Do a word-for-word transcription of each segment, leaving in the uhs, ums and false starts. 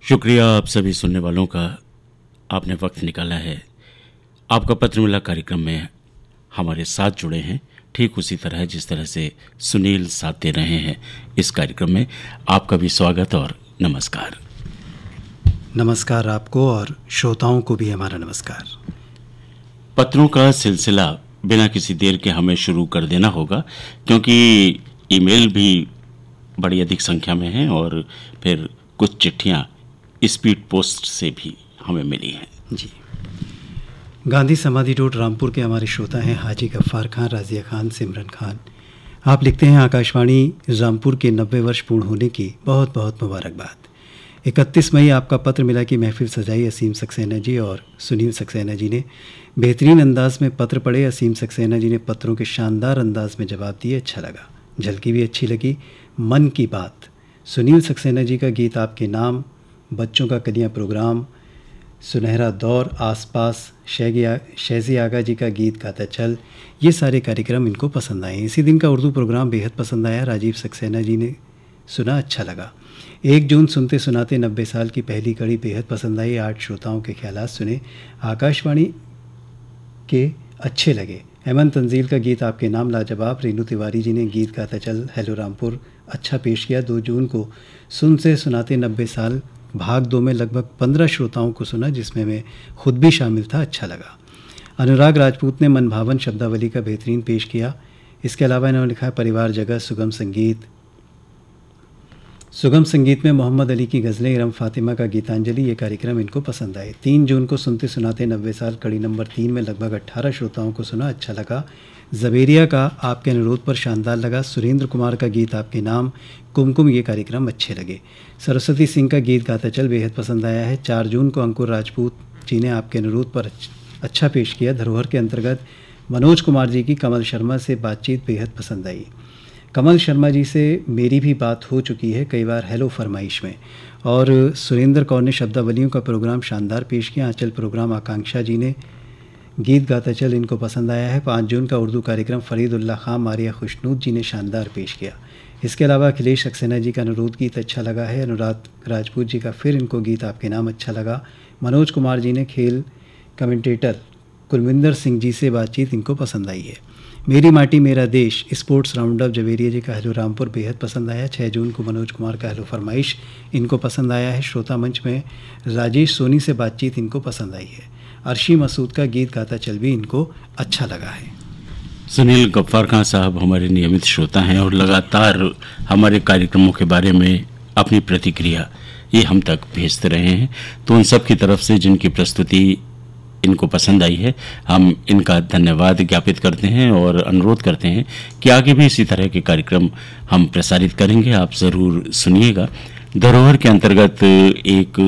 शुक्रिया आप सभी सुनने वालों का, आपने वक्त निकाला है। आपका पत्र मिला कार्यक्रम में हमारे साथ जुड़े हैं, ठीक उसी तरह जिस तरह से सुनील साथ दे रहे हैं इस कार्यक्रम में। आपका भी स्वागत और नमस्कार। नमस्कार आपको और श्रोताओं को भी हमारा नमस्कार। पत्रों का सिलसिला बिना किसी देर के हमें शुरू कर देना होगा, क्योंकि ईमेल भी बड़ी अधिक संख्या में हैं और फिर कुछ चिट्ठियां स्पीड पोस्ट से भी हमें मिली हैं। जी, गांधी समाधि रोड रामपुर के हमारे श्रोता हैं हाजी गफ्फार खान, राजिया खान, सिमरन खान। आप लिखते हैं, आकाशवाणी रामपुर के नब्बे वर्ष पूर्ण होने की बहुत बहुत मुबारकबाद। इकतीस मई आपका पत्र मिला कि महफिल सजाई असीम सक्सेना जी और सुनील सक्सेना जी ने। बेहतरीन अंदाज में पत्र पढ़े। असीम सक्सेना जी ने पत्रों के शानदार अंदाज में जवाब दिए, अच्छा लगा। झलकी भी अच्छी लगी। मन की बात, सुनील सक्सेना जी का गीत आपके नाम, बच्चों का कलियाँ प्रोग्राम, सुनहरा दौर, आसपास, शहजी आगा जी का गीत गाता चल, ये सारे कार्यक्रम इनको पसंद आए। इसी दिन का उर्दू प्रोग्राम बेहद पसंद आया। राजीव सक्सेना जी ने सुना, अच्छा लगा। एक जून सुनते सुनाते नब्बे साल की पहली कड़ी बेहद पसंद आई। आठ श्रोताओं के ख्यालात सुने, आकाशवाणी के अच्छे लगे। हेमंत तंजील का गीत आपके नाम लाजवाब। रेनू तिवारी जी ने गीत गाता चल हेलो रामपुर अच्छा पेश किया। दो जून को सुन से सुनाते नब्बे साल भाग दो में लगभग पंद्रह श्रोताओं को सुना, जिसमें मैं खुद भी शामिल था, अच्छा लगा। अनुराग राजपूत ने मनभावन शब्दावली का बेहतरीन पेश किया। इसके अलावा इन्होंने लिखा है, परिवार जगह, सुगम संगीत, सुगम संगीत में मोहम्मद अली की गज़लें, इरम फातिमा का गीतांजलि, ये कार्यक्रम इनको पसंद आए। तीन जून को सुनते सुनाते नब्बे साल कड़ी नंबर तीन में लगभग अट्ठारह श्रोताओं को सुना, अच्छा लगा। ज़बेरिया का आपके अनुरोध पर शानदार लगा। सुरेंद्र कुमार का गीत आपके नाम, कुमकुम, ये कार्यक्रम अच्छे लगे। सरस्वती सिंह का गीत गाता चल बेहद पसंद आया है। चार जून को अंकुर राजपूत जी ने आपके अनुरोध पर अच्छा पेश किया। धरोहर के अंतर्गत मनोज कुमार जी की कमल शर्मा से बातचीत बेहद पसंद आई। कमल शर्मा जी से मेरी भी बात हो चुकी है कई बार हेलो फरमाइश में। और सुरेंद्र कौर ने शब्दावलियों का प्रोग्राम शानदार पेश किया। आंचल प्रोग्राम आकांक्षा जी ने गीत गाता चल इनको पसंद आया है। पाँच जून का उर्दू कार्यक्रम फरीदुल्लाह खां, मारिया खुशनूद जी ने शानदार पेश किया। इसके अलावा अखिलेश सक्सेना जी का अनुरोध गीत अच्छा लगा है। अनुराग राजपूत जी का फिर इनको गीत आपके नाम अच्छा लगा। मनोज कुमार जी ने खेल कमेंटेटर कुलविंदर सिंह जी से बातचीत इनको पसंद आई है। मेरी माटी मेरा देश स्पोर्ट्स राउंडअप जवेरिया जी का हेलो रामपुर बेहद पसंद आया। छः जून को मनोज कुमार का हेलो फरमाइश इनको पसंद आया है। श्रोता मंच में राजेश सोनी से बातचीत इनको पसंद आई है। अर्शी मसूद का गीत गाता चल भी इनको अच्छा लगा है। सुनील गफ्फार खान साहब हमारे नियमित श्रोता हैं और लगातार हमारे कार्यक्रमों के बारे में अपनी प्रतिक्रिया ये हम तक भेजते रहे हैं। तो उन सब की तरफ से जिनकी प्रस्तुति इनको पसंद आई है, हम इनका धन्यवाद ज्ञापित करते हैं और अनुरोध करते हैं कि आगे भी इसी तरह के कार्यक्रम हम प्रसारित करेंगे, आप ज़रूर सुनिएगा। धरोहर के अंतर्गत एक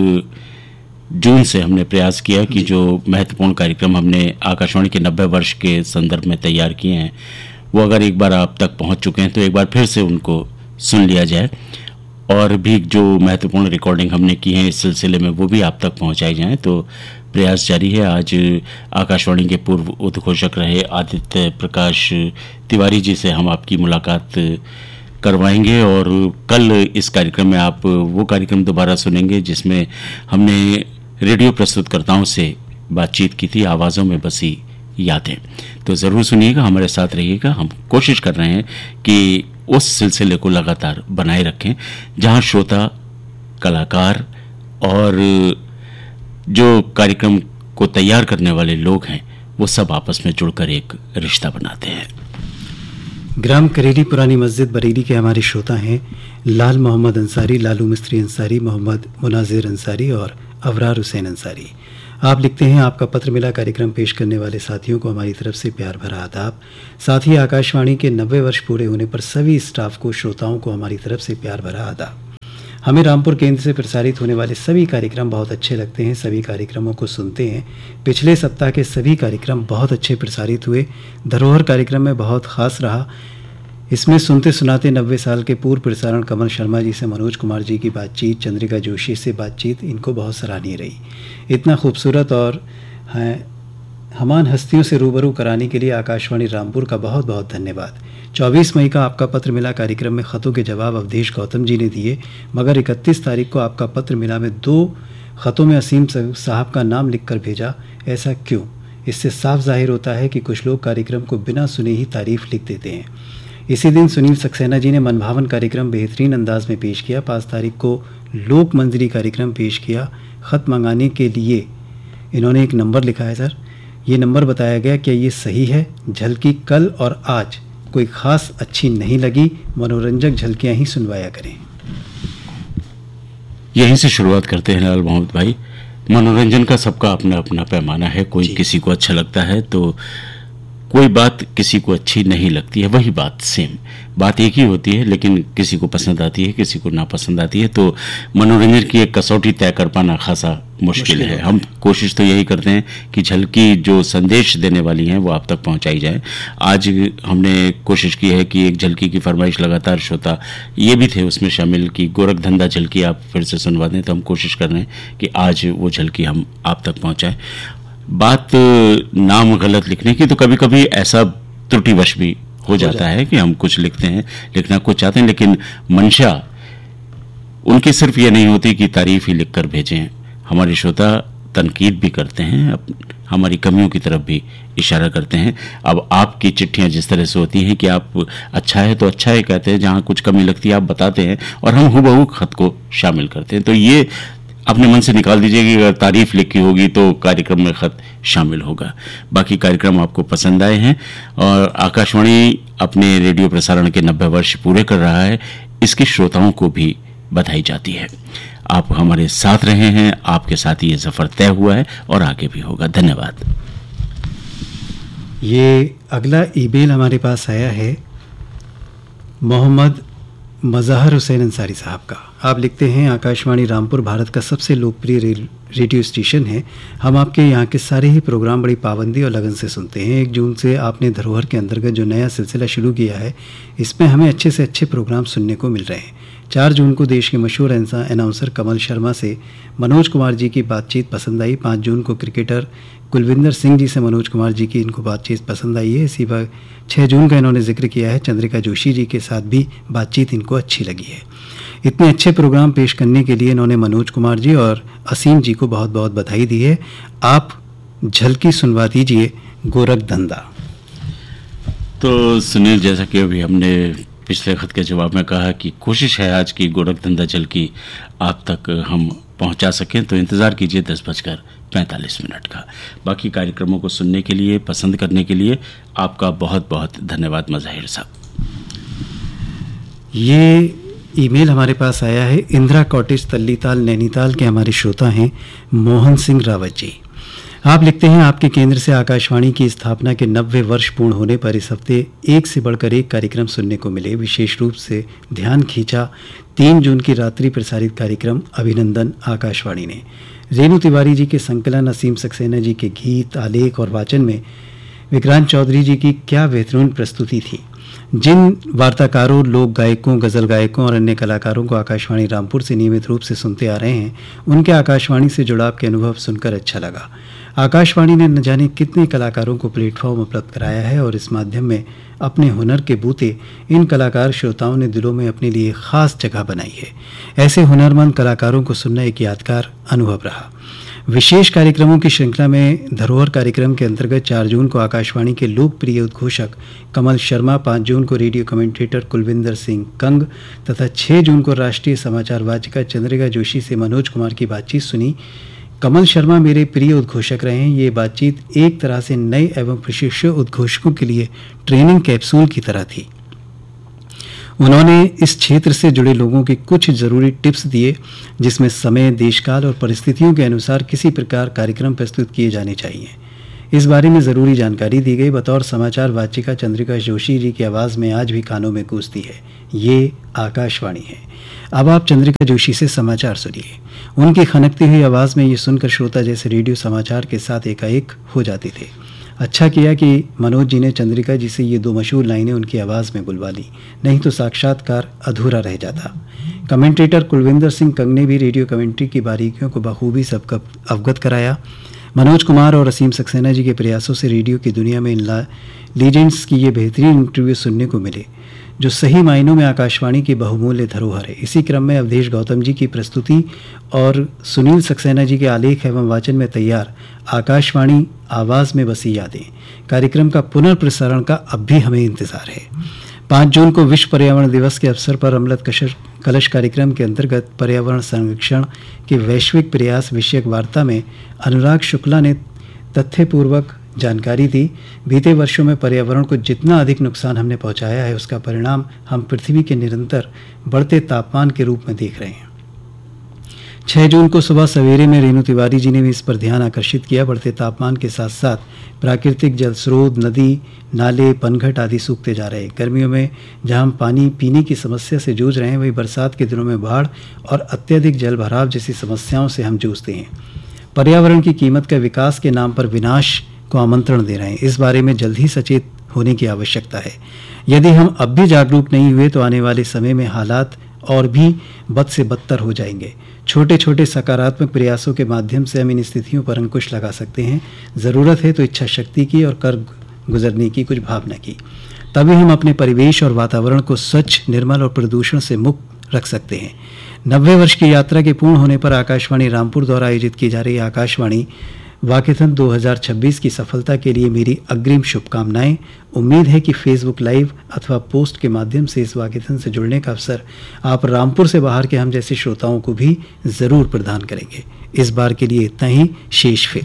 जून से हमने प्रयास किया कि जो महत्वपूर्ण कार्यक्रम हमने आकाशवाणी के नब्बे वर्ष के संदर्भ में तैयार किए हैं, वो अगर एक बार आप तक पहुंच चुके हैं तो एक बार फिर से उनको सुन लिया जाए, और भी जो महत्वपूर्ण रिकॉर्डिंग हमने की है इस सिलसिले में वो भी आप तक पहुंचाई जाएं। तो प्रयास जारी है। आज आकाशवाणी के पूर्व उद्घोषक रहे आदित्य प्रकाश तिवारी जी से हम आपकी मुलाकात करवाएंगे, और कल इस कार्यक्रम में आप वो कार्यक्रम दोबारा सुनेंगे जिसमें हमने रेडियो प्रस्तुतकर्ताओं से बातचीत की थी, आवाज़ों में बसी यादें। तो ज़रूर सुनिएगा, हमारे साथ रहिएगा। हम कोशिश कर रहे हैं कि उस सिलसिले को लगातार बनाए रखें जहां श्रोता, कलाकार और जो कार्यक्रम को तैयार करने वाले लोग हैं वो सब आपस में जुड़कर एक रिश्ता बनाते हैं। ग्राम करेरी पुरानी मस्जिद बरेली के हमारे श्रोता हैं लाल मोहम्मद अंसारी, लालू मिस्त्री अंसारी, मोहम्मद मुनाजिर अंसारी और अवरार हुसैन अंसारी। आप लिखते हैं, आपका पत्र मिला कार्यक्रम पेश करने वाले साथियों को हमारी तरफ से प्यार भरा आदाब। साथ ही आकाशवाणी के नब्बे वर्ष पूरे होने पर सभी स्टाफ को, श्रोताओं को हमारी तरफ से प्यार भरा आदाब। हमें रामपुर केंद्र से प्रसारित होने वाले सभी कार्यक्रम बहुत अच्छे लगते हैं, सभी कार्यक्रमों को सुनते हैं। पिछले सप्ताह के सभी कार्यक्रम बहुत अच्छे प्रसारित हुए। धरोहर कार्यक्रम में बहुत खास रहा। इसमें सुनते सुनाते नब्बे साल के पूर्व प्रसारण कमल शर्मा जी से मनोज कुमार जी की बातचीत, चंद्रिका जोशी से बातचीत इनको बहुत सराहनीय रही। इतना खूबसूरत और हैं हमान हस्तियों से रूबरू कराने के लिए आकाशवाणी रामपुर का बहुत बहुत धन्यवाद। चौबीस मई का आपका पत्र मिला कार्यक्रम में ख़तों के जवाब अवधेश गौतम जी ने दिए, मगर इकतीस तारीख को आपका पत्र मिला में दो ख़तों में असीम साहब का नाम लिखकर भेजा। ऐसा क्यों? इससे साफ जाहिर होता है कि कुछ लोग कार्यक्रम को बिना सुने ही तारीफ लिख देते हैं। इसी दिन सुनील सक्सेना जी ने मनभावन कार्यक्रम बेहतरीन अंदाज में पेश किया। पाँच तारीख को लोक मंजरी कार्यक्रम पेश किया। ख़त मंगाने के लिए इन्होंने एक नंबर लिखा है सर, ये नंबर बताया गया, क्या ये सही है? झलकी कल और आज कोई ख़ास अच्छी नहीं लगी, मनोरंजक झलकियाँ ही सुनवाया करें। यहीं से शुरुआत करते हैं लाल मोहम्मद भाई। मनोरंजन का सबका अपना अपना पैमाना है। कोई किसी को अच्छा लगता है तो कोई बात किसी को अच्छी नहीं लगती है, वही बात सेम बात एक ही होती है, लेकिन किसी को पसंद आती है, किसी को नापसंद आती है। तो मनोरंजन की एक कसौटी तय कर पाना खासा मुश्किल है। हम कोशिश तो यही करते हैं कि झलकी जो संदेश देने वाली हैं वो आप तक पहुंचाई जाए। आज हमने कोशिश की है कि एक झलकी की फरमाइश लगातार श्रोता ये भी थे उसमें शामिल कि गोरखधंधा झलकी आप फिर से सुनवा दें, तो हम कोशिश कर रहे हैं कि आज वो झलकी हम आप तक पहुंचाएं। बात नाम गलत लिखने की, तो कभी कभी ऐसा त्रुटिवश भी हो जाता है कि हम कुछ लिखते हैं, लिखना कुछ चाहते हैं, लेकिन मंशा उनकी सिर्फ ये नहीं होती कि तारीफ ही लिखकर भेजें। हमारे श्रोता तनकीद भी करते हैं, हमारी कमियों की तरफ भी इशारा करते हैं। अब आपकी चिट्ठियां जिस तरह से होती हैं कि आप अच्छा है तो अच्छा है कहते हैं, जहां कुछ कमी लगती है आप बताते हैं और हम हुबहू खत को शामिल करते हैं। तो ये अपने मन से निकाल दीजिए कि अगर तारीफ लिखी होगी तो कार्यक्रम में खत शामिल होगा। बाकी कार्यक्रम आपको पसंद आए हैं और आकाशवाणी अपने रेडियो प्रसारण के नब्बे वर्ष पूरे कर रहा है, इसके श्रोताओं को भी बधाई जाती है। आप हमारे साथ रहे हैं, आपके साथ ये सफर तय हुआ है और आगे भी होगा। धन्यवाद। ये अगला ईमेल हमारे पास आया है मोहम्मद मज़हर हुसैन अंसारी साहब का। आप लिखते हैं, आकाशवाणी रामपुर भारत का सबसे लोकप्रिय रेडियो स्टेशन है। हम आपके यहाँ के सारे ही प्रोग्राम बड़ी पाबंदी और लगन से सुनते हैं। एक जून से आपने धरोहर के अंतर्गत जो नया सिलसिला शुरू किया है, इसमें हमें अच्छे से अच्छे प्रोग्राम सुनने को मिल रहे हैं। चार जून को देश के मशहूर अनाउंसर कमल शर्मा से मनोज कुमार जी की बातचीत पसंद आई। पाँच जून को क्रिकेटर कुलविंदर सिंह जी से मनोज कुमार जी की इनको बातचीत पसंद आई है। इसी बार छः जून का इन्होंने जिक्र किया है, चंद्रिका जोशी जी के साथ भी बातचीत इनको अच्छी लगी है। इतने अच्छे प्रोग्राम पेश करने के लिए इन्होंने मनोज कुमार जी और असीम जी को बहुत बहुत बधाई दी है। आप झलकी सुनवा दीजिए गोरखधंधा। तो सुनील, जैसा कि अभी हमने पिछले खत के जवाब में कहा कि कोशिश है आज की गोरखधंधा झलकी आप तक हम पहुंचा सकें, तो इंतज़ार कीजिए दस बजकर पैंतालीस मिनट का। बाकी कार्यक्रमों को सुनने के लिए, पसंद करने के लिए आपका बहुत बहुत धन्यवाद मज़ाहिर साहब। ये ईमेल हमारे पास आया है इंदिरा कॉटेज तल्लीताल नैनीताल के हमारे श्रोता हैं मोहन सिंह रावत जी। आप लिखते हैं, आपके केंद्र से आकाशवाणी की स्थापना के नब्बे वर्ष पूर्ण होने पर इस हफ्ते एक से बढ़कर एक कार्यक्रम सुनने को मिले। विशेष रूप से ध्यान खींचा तीन जून की रात्रि प्रसारित कार्यक्रम अभिनंदन आकाशवाणी ने। रेणु तिवारी जी के संकलन, असीम सक्सेना जी के गीत, आलेख और वाचन में विक्रांत चौधरी जी की क्या बेहतरीन प्रस्तुति थी। जिन वार्ताकारों, लोक गायकों, गज़ल गायकों और अन्य कलाकारों को आकाशवाणी रामपुर से नियमित रूप से सुनते आ रहे हैं, उनके आकाशवाणी से जुड़ाव के अनुभव सुनकर अच्छा लगा। आकाशवाणी ने न जाने कितने कलाकारों को प्लेटफॉर्म उपलब्ध कराया है और इस माध्यम में अपने हुनर के बूते इन कलाकार श्रोताओं ने दिलों में अपने लिए ख़ास जगह बनाई है। ऐसे हुनरमंद कलाकारों को सुनना एक यादगार अनुभव रहा। विशेष कार्यक्रमों की श्रृंखला में धरोहर कार्यक्रम के अंतर्गत चार जून को आकाशवाणी के लोकप्रिय उद्घोषक कमल शर्मा, पाँच जून को रेडियो कमेंटेटर कुलविंदर सिंह कंग तथा छः जून को राष्ट्रीय समाचार वाचिका चंद्रिका जोशी से मनोज कुमार की बातचीत सुनी। कमल शर्मा मेरे प्रिय उद्घोषक रहे हैं। ये बातचीत एक तरह से नए एवं प्रशिक्षु उद्घोषकों के लिए ट्रेनिंग कैप्सूल की तरह थी। उन्होंने इस क्षेत्र से जुड़े लोगों के कुछ ज़रूरी टिप्स दिए, जिसमें समय, देशकाल और परिस्थितियों के अनुसार किसी प्रकार कार्यक्रम प्रस्तुत किए जाने चाहिए। इस बारे में ज़रूरी जानकारी दी गई। बतौर समाचार वाचिका चंद्रिका जोशी जी की आवाज़ में आज भी कानों में गूंजती है, ये आकाशवाणी है। अब आप चंद्रिका जोशी से समाचार सुनिए। उनकी खनकती हुई आवाज़ में ये सुनकर श्रोता जैसे रेडियो समाचार के साथ एकाएक हो जाते थे। अच्छा किया कि मनोज जी ने चंद्रिका जी से ये दो मशहूर लाइनें उनकी आवाज़ में बुलवा ली, नहीं तो साक्षात्कार अधूरा रह जाता। कमेंटेटर कुलविंदर सिंह कंग ने भी रेडियो कमेंट्री की बारीकियों को बखूबी सबका अवगत कराया। मनोज कुमार और असीम सक्सेना जी के प्रयासों से रेडियो की दुनिया में इन लीजेंड्स की ये बेहतरीन इंटरव्यू सुनने को मिले जो सही मायनों में आकाशवाणी की बहुमूल्य धरोहर है। इसी क्रम में अवधेश गौतम जी की प्रस्तुति और सुनील सक्सेना जी के आलेख एवं वाचन में तैयार आकाशवाणी आवाज़ में बसी यादें कार्यक्रम का पुनर्प्रसारण का अब भी हमें इंतज़ार है। पाँच जून को विश्व पर्यावरण दिवस के अवसर पर अमृत कलश कार्यक्रम के अंतर्गत पर्यावरण संरक्षण के वैश्विक प्रयास विषयक वार्ता में अनुराग शुक्ला ने तथ्यपूर्वक जानकारी दी। बीते वर्षों में पर्यावरण को जितना अधिक नुकसान हमने पहुंचाया है उसका परिणाम हम पृथ्वी के निरंतर बढ़ते तापमान के रूप में देख रहे हैं। छह जून को सुबह सवेरे में रेणु तिवारी जी ने भी इस पर ध्यान आकर्षित किया। बढ़ते तापमान के साथ साथ प्राकृतिक जल स्रोत, नदी, नाले, पनघट आदि सूखते जा रहे हैं। गर्मियों में जहां हम पानी पीने की समस्या से जूझ रहे हैं वहीं बरसात के दिनों में बाढ़ और अत्यधिक जल भराव जैसी समस्याओं से हम जूझते हैं। पर्यावरण की कीमत का विकास के नाम पर विनाश को आमंत्रण दे रहे हैं। इस बारे में जल्द ही सचेत होने की आवश्यकता है। यदि हम अब भी जागरूक नहीं हुए तो आने वाले समय में हालात और भी बद से बदतर हो जाएंगे। छोटे छोटे सकारात्मक प्रयासों के माध्यम से हम इन स्थितियों पर अंकुश लगा सकते हैं। ज़रूरत है तो इच्छा शक्ति की और कर गुजरने की, कुछ भावना की। तभी हम अपने परिवेश और वातावरण को स्वच्छ, निर्मल और प्रदूषण से मुक्त रख सकते हैं। नब्बे वर्ष की यात्रा के पूर्ण होने पर आकाशवाणी रामपुर द्वारा आयोजित की जा रही आकाशवाणी वाकेथन दो हज़ार छब्बीस की सफलता के लिए मेरी अग्रिम शुभकामनाएं। उम्मीद है कि फेसबुक लाइव अथवा पोस्ट के माध्यम से इस वाकेथन से जुड़ने का अवसर आप रामपुर से बाहर के हम जैसे श्रोताओं को भी ज़रूर प्रदान करेंगे। इस बार के लिए इतना ही, शेष फिर।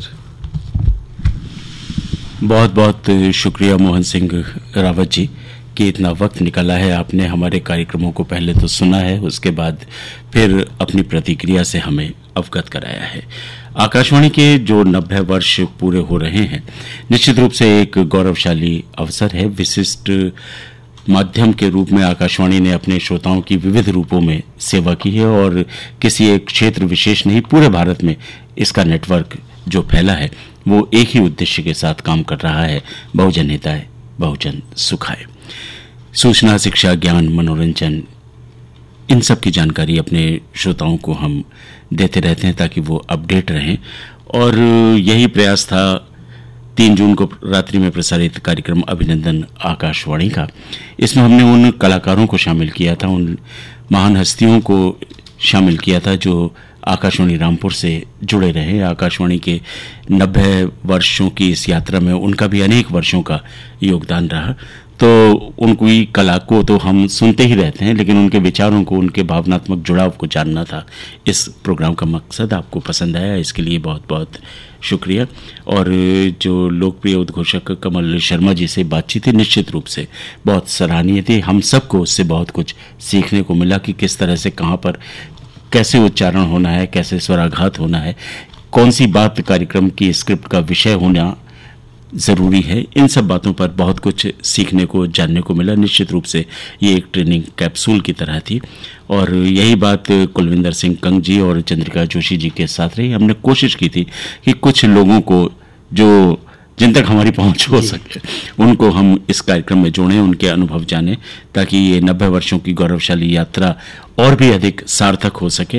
बहुत बहुत शुक्रिया मोहन सिंह रावत जी कि इतना वक्त निकाला है। आपने हमारे कार्यक्रमों को पहले तो सुना है, उसके बाद फिर अपनी प्रतिक्रिया से हमें अवगत कराया है। आकाशवाणी के जो नब्बे वर्ष पूरे हो रहे हैं, निश्चित रूप से एक गौरवशाली अवसर है। विशिष्ट माध्यम के रूप में आकाशवाणी ने अपने श्रोताओं की विविध रूपों में सेवा की है और किसी एक क्षेत्र विशेष नहीं, पूरे भारत में इसका नेटवर्क जो फैला है वो एक ही उद्देश्य के साथ काम कर रहा है, बहुजन हिताय बहुजन सुखाय। सूचना, शिक्षा, ज्ञान, मनोरंजन, इन सब की जानकारी अपने श्रोताओं को हम देते रहते हैं ताकि वो अपडेट रहें। और यही प्रयास था तीन जून को रात्रि में प्रसारित कार्यक्रम अभिनंदन आकाशवाणी का। इसमें हमने उन कलाकारों को शामिल किया था, उन महान हस्तियों को शामिल किया था जो आकाशवाणी रामपुर से जुड़े रहे। आकाशवाणी के नब्बे वर्षों की इस यात्रा में उनका भी अनेक वर्षों का योगदान रहा। तो उनकी कला को तो हम सुनते ही रहते हैं, लेकिन उनके विचारों को, उनके भावनात्मक जुड़ाव को जानना था इस प्रोग्राम का मकसद। आपको पसंद आया, इसके लिए बहुत बहुत शुक्रिया। और जो लोकप्रिय उद्घोषक कमल शर्मा जी से बातचीत थी, निश्चित रूप से बहुत सराहनीय थी। हम सबको उससे बहुत कुछ सीखने को मिला कि किस तरह से, कहाँ पर कैसे उच्चारण होना है, कैसे स्वराघात होना है, कौन सी बात कार्यक्रम की स्क्रिप्ट का विषय होना ज़रूरी है। इन सब बातों पर बहुत कुछ सीखने को, जानने को मिला। निश्चित रूप से ये एक ट्रेनिंग कैप्सूल की तरह थी। और यही बात कुलविंदर सिंह कंग जी और चंद्रिका जोशी जी के साथ रही। हमने कोशिश की थी कि कुछ लोगों को जो जिन तक हमारी पहुंच हो सके उनको हम इस कार्यक्रम में जोड़ें, उनके अनुभव जानें, ताकि ये नब्बे वर्षों की गौरवशाली यात्रा और भी अधिक सार्थक हो सके।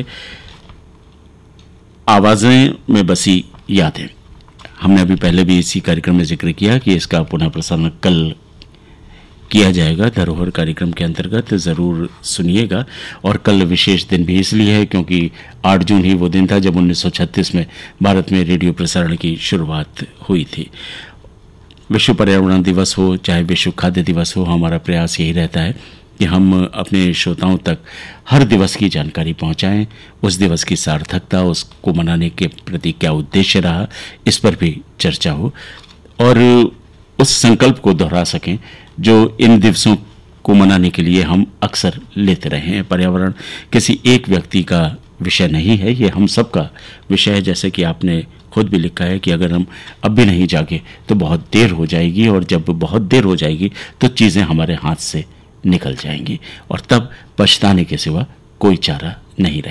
आवाज़ें में बसी यादें, हमने अभी पहले भी इसी कार्यक्रम में जिक्र किया कि इसका पुनः प्रसारण कल किया जाएगा धरोहर कार्यक्रम के अंतर्गत। ज़रूर सुनिएगा। और कल विशेष दिन भी इसलिए है क्योंकि आठ जून ही वो दिन था जब उन्नीस सौ छत्तीस में भारत में रेडियो प्रसारण की शुरुआत हुई थी। विश्व पर्यावरण दिवस हो चाहे विश्व खाद्य दिवस हो, हमारा प्रयास यही रहता है कि हम अपने श्रोताओं तक हर दिवस की जानकारी पहुंचाएं, उस दिवस की सार्थकता, उसको मनाने के प्रति क्या उद्देश्य रहा, इस पर भी चर्चा हो और उस संकल्प को दोहरा सकें जो इन दिवसों को मनाने के लिए हम अक्सर लेते रहे हैं। पर्यावरण किसी एक व्यक्ति का विषय नहीं है, ये हम सब का विषय है। जैसे कि आपने खुद भी लिखा है कि अगर हम अब भी नहीं जागे तो बहुत देर हो जाएगी, और जब बहुत देर हो जाएगी तो चीज़ें हमारे हाथ से निकल जाएंगी और तब पछताने के सिवा कोई चारा नहीं रहेगा।